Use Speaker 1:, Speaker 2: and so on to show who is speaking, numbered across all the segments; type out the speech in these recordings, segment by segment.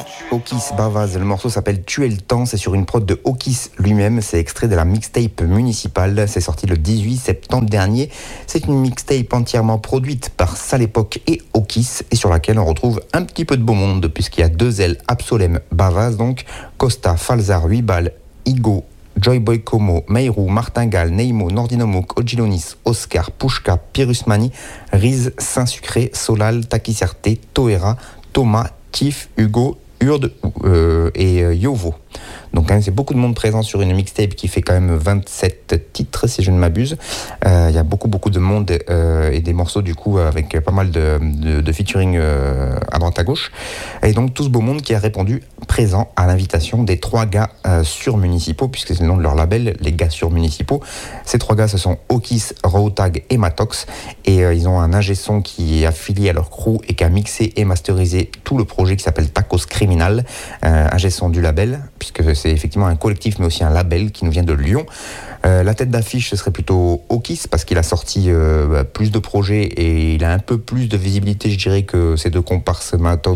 Speaker 1: Okis Bavaz, le morceau s'appelle Tuer le temps, c'est sur une prod de Okis lui-même, c'est extrait de la mixtape municipale, c'est sorti le 18 septembre dernier. C'est une mixtape entièrement produite par Salépoque et Okis et sur laquelle on retrouve un petit peu de beau monde puisqu'il y a deux L Absolem Bavaz, donc Costa, Falzar, Huibal, Igo, Joyboy Como, Meirou, Martingale, Neimo, Nordinomouk, Ogilonis, Oscar, Pushka, Pirusmani, Riz, Saint-Sucré, Solal, Takiserte, Toera, Thomas, Tif, Hugo, Urde et Yovo. Donc quand même, c'est beaucoup de monde présent sur une mixtape qui fait quand même 27 titres si je ne m'abuse. Il y a beaucoup de monde et des morceaux du coup avec pas mal de featuring à droite à gauche. Et donc tout ce beau monde qui a répondu présent à l'invitation des trois gars surmunicipaux, puisque c'est le nom de leur label, les gars surmunicipaux. Ces trois gars, ce sont Okis, Rawtag et Matox. Et ils ont un ingé son qui est affilié à leur crew et qui a mixé et masterisé tout le projet qui s'appelle Tacos Criminal, ingé son du label, puisque c'est effectivement un collectif mais aussi un label qui nous vient de Lyon. La tête d'affiche, ce serait plutôt Okis parce qu'il a sorti plus de projets et il a un peu plus de visibilité, je dirais, que ses deux comparses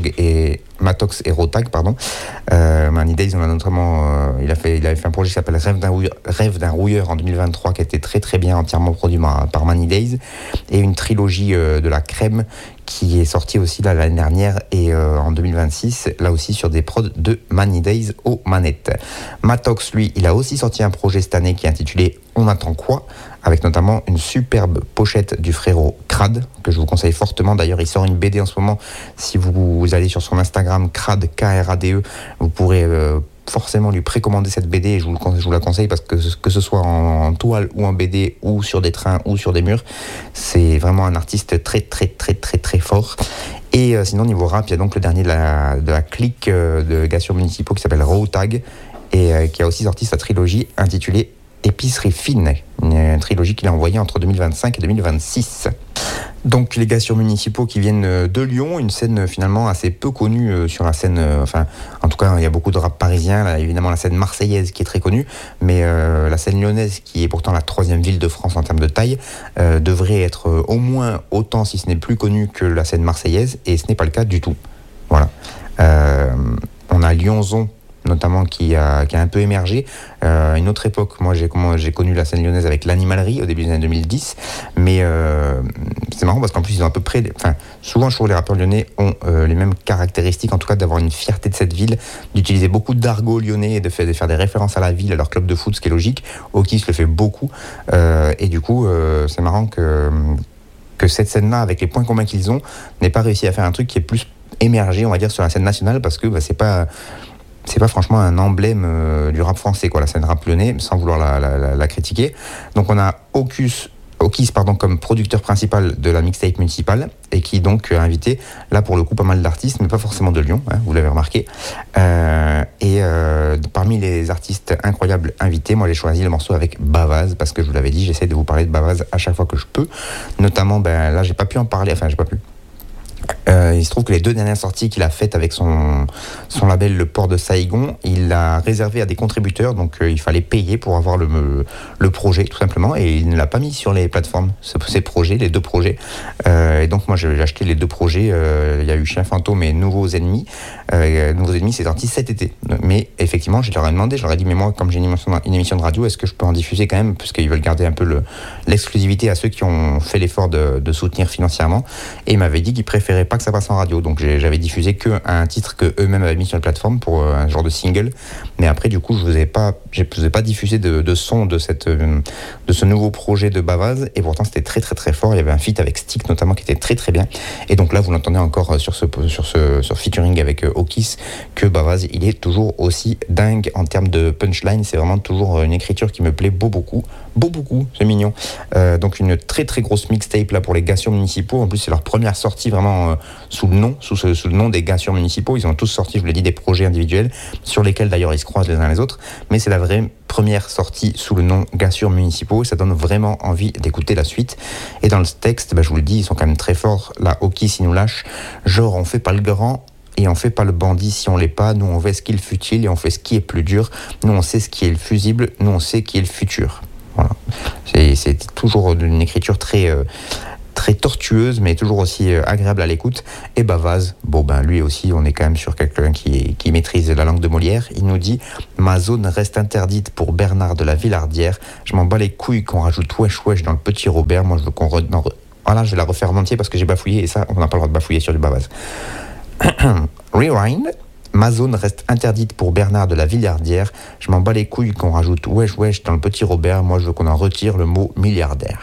Speaker 1: Matox et Rawtag, pardon. Money Days, on a notamment, il avait fait un projet qui s'appelle Rêve d'un rouilleur en 2023 qui a été très très bien, entièrement produit par Money Days, et une trilogie de la crème qui est sortie aussi là, l'année dernière et en 2026, là aussi sur des prods de Money Days aux manettes. Matox, lui, il a aussi sorti un projet cette année qui est intitulé On attend quoi, avec notamment une superbe pochette du frérot Crad, que je vous conseille fortement. D'ailleurs, il sort une BD en ce moment. Si vous allez sur son Instagram, Crad, Krade, vous pourrez forcément lui précommander cette BD et je vous la conseille parce que ce soit en toile ou en BD ou sur des trains ou sur des murs, c'est vraiment un artiste très très très très très fort. Et sinon, niveau rap, il y a donc le dernier de la clique de gars municipaux qui s'appelle Rawtag et qui a aussi sorti sa trilogie intitulée Épicerie fine, une trilogie qu'il a envoyée entre 2025 et 2026. Donc les gars municipaux qui viennent de Lyon, une scène finalement assez peu connue sur la scène, en tout cas il y a beaucoup de rap parisien, là, évidemment la scène marseillaise qui est très connue, mais la scène lyonnaise qui est pourtant la 3e ville de France en termes de taille, devrait être au moins autant si ce n'est plus connue que la scène marseillaise, et ce n'est pas le cas du tout. Voilà. On a Lyonzon notamment qui a un peu émergé. Une autre époque, moi j'ai connu la scène lyonnaise avec l'animalerie au début des années 2010, mais c'est marrant parce qu'en plus ils ont à peu près, souvent je trouve les rappeurs lyonnais ont les mêmes caractéristiques, en tout cas d'avoir une fierté de cette ville, d'utiliser beaucoup d'argot lyonnais et de faire des références à la ville, à leur club de foot, ce qui est logique. Okis le fait beaucoup, et du coup c'est marrant que cette scène-là, avec les points communs qu'ils ont, n'ait pas réussi à faire un truc qui est plus émergé, on va dire, sur la scène nationale, parce que c'est pas franchement un emblème du rap français, quoi, la scène rap lyonnais, sans vouloir la critiquer. Donc on a Okis comme producteur principal de la mixtape municipale et qui donc a invité là pour le coup pas mal d'artistes, mais pas forcément de Lyon, vous l'avez remarqué. Parmi les artistes incroyables invités, moi j'ai choisi le morceau avec Bavaz parce que je vous l'avais dit, j'essaie de vous parler de Bavaz à chaque fois que je peux. Notamment, là j'ai pas pu en parler, il se trouve que les 2 dernières sorties qu'il a faites avec son label Le Port de Saïgon, il l'a réservé à des contributeurs, donc il fallait payer pour avoir le projet tout simplement, et il ne l'a pas mis sur les plateformes, ces projets, les 2 projets. Et donc moi j'ai acheté les 2 projets, il y a eu Chien Fantôme et Nouveaux Ennemis. Nouveaux Ennemis c'est sorti cet été, mais effectivement je leur ai demandé, je leur ai dit mais moi comme j'ai une émission de radio, est-ce que je peux en diffuser quand même, parce qu'ils veulent garder un peu l'exclusivité à ceux qui ont fait l'effort de soutenir financièrement, et ils m'avaient dit qu'ils préféraient pas que ça passe en radio, donc j'avais diffusé qu'un titre que eux-mêmes avaient mis sur la plateforme pour un genre de single, mais après du coup je vous ai pas diffusé de son de ce nouveau projet de Bavaz, et pourtant c'était très très très fort. Il y avait un feat avec Stick notamment qui était très très bien, et donc là vous l'entendez encore sur featuring avec Okis, que Bavaz il est toujours aussi dingue en termes de punchline. C'est vraiment toujours une écriture qui me plaît beaucoup, c'est mignon. Donc une très très grosse mixtape là pour les gars municipaux. En plus c'est leur première sortie vraiment sous le nom des gars municipaux. Ils ont tous sorti, je vous l'ai dit, des projets individuels sur lesquels d'ailleurs ils se croisent les uns les autres, mais c'est la vraie première sortie sous le nom gars municipaux, et ça donne vraiment envie d'écouter la suite. Et dans le texte, je vous le dis, ils sont quand même très forts. Là, Okis il nous lâche, genre on fait pas le grand et on fait pas le bandit si on l'est pas. Nous on fait ce qui est le futile et on fait ce qui est plus dur. Nous on sait ce qui est le fusible, nous on sait qui est le futur. Voilà. C'est toujours une écriture très très tortueuse, mais toujours aussi agréable à l'écoute. Et Bavaz, lui aussi, on est quand même sur quelqu'un qui maîtrise la langue de Molière. Il nous dit « Ma zone reste interdite pour Bernard de la Villardière. Je m'en bats les couilles qu'on rajoute wesh wesh dans le petit Robert. Moi, je veux qu'on... Voilà, je vais la refaire en entier parce que j'ai bafouillé, et ça, on n'a pas le droit de bafouiller sur du Bavaz. Rewind. Ma zone reste interdite pour Bernard de la Villardière. Je m'en bats les couilles qu'on rajoute wesh wesh dans le petit Robert. Moi, je veux qu'on en retire le mot milliardaire. »